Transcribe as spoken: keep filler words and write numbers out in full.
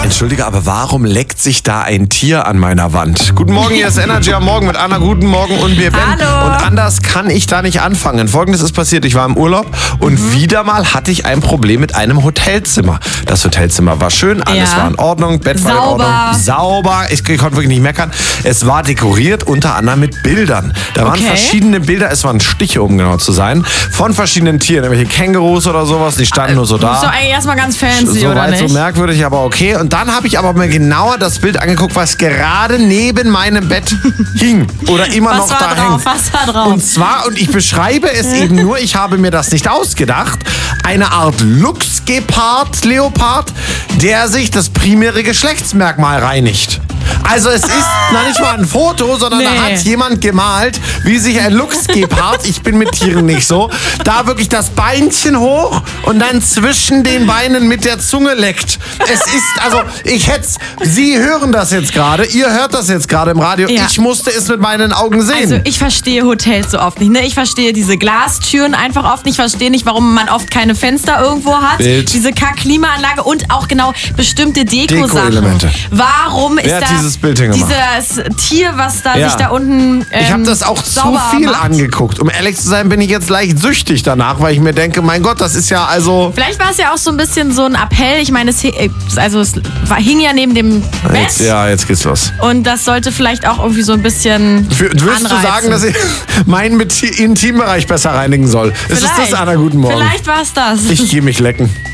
Entschuldige, aber warum leckt sich da ein Tier an meiner Wand? Guten Morgen, hier ist Energy am Morgen mit Anna. Guten Morgen und wir Ben. Hallo. Und anders kann ich da nicht anfangen. Folgendes ist passiert, ich war im Urlaub und mhm. wieder mal hatte ich ein Problem mit einem Hotelzimmer. Das Hotelzimmer war schön, alles Ja. war in Ordnung, Bett Sauber. war in Ordnung. Sauber. Ich, ich konnte wirklich nicht meckern. Es war dekoriert, unter anderem mit Bildern. Da waren Okay. verschiedene Bilder, es waren Stiche, um genau zu sein, von verschiedenen Tieren. Irgendwelche Kängurus oder sowas, die standen nur so da. So eigentlich erstmal ganz fancy, So oder weit, nicht? so merkwürdig, aber okay. Und dann habe ich aber mir genauer das Bild angeguckt, was gerade neben meinem Bett hing. Oder immer Was noch war da drauf? hängt. Was war drauf? Und zwar, und ich beschreibe es eben nur, ich habe mir das nicht ausgedacht, eine Art Luchsgepard-Leopard, der sich das primäre Geschlechtsmerkmal reinigt. Also es ist noch nicht mal ein Foto, sondern Nee. da hat jemand gemalt, wie sich ein Luchsgepard, ich bin mit Tieren nicht so, da wirklich das Beinchen hoch und dann zwischen den Beinen mit der Zunge leckt. Es ist, also ich hätte Sie hören das jetzt gerade, ihr hört das jetzt gerade im Radio, Ja. ich musste es mit meinen Augen sehen. Also ich verstehe Hotels so oft nicht. Ne? Ich verstehe diese Glastüren einfach oft nicht. Ich verstehe nicht, warum man oft keine Fenster irgendwo hat. Bild. Diese Kack-Klimaanlage und auch genau bestimmte Deko-Sachen. Deko-Elemente. Warum ist Wer hat da dieses Bild hingemacht? dieses Tier, was da Ja. sich da unten ähm, Ich habe das auch zu sauber viel macht? angeguckt. Um ehrlich zu sein, bin ich jetzt leicht süchtig danach, weil ich mir denke, mein Gott, das ist ja also... Vielleicht war es ja auch so ein bisschen so ein Appell. Ich meine, es, hi- äh, also es war, hing ja neben dem Bett. Jetzt, ja, jetzt geht's los. Und das sollte vielleicht auch irgendwie so ein bisschen Für, willst du anreizen. sagen, dass ich meinen Beti- Intimbereich besser reinigen soll? Ist es das, Vielleicht. Anna? Guten Morgen. Vielleicht war es das. Ich gehe mich lecken.